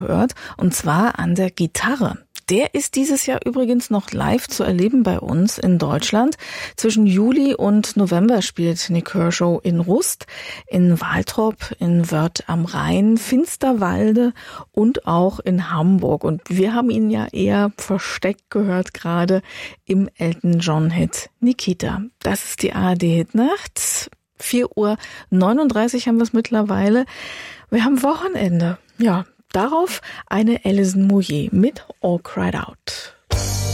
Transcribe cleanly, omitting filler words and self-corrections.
hört, und zwar an der Gitarre. Der ist dieses Jahr übrigens noch live zu erleben bei uns in Deutschland. Zwischen Juli und November spielt Nik Kershaw in Rust, in Waltrop, in Wörth am Rhein, Finsterwalde und auch in Hamburg. Und wir haben ihn ja eher versteckt gehört, gerade im Elton John-Hit Nikita. Das ist die ARD-Hitnacht. 4:39 Uhr haben wir es mittlerweile. Wir haben Wochenende. Ja, darauf eine Alison Moyet mit All Cried Out.